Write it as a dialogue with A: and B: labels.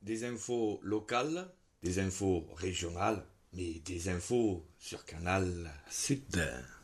A: Des infos locales, des infos régionales, mais des infos sur Canal Sud.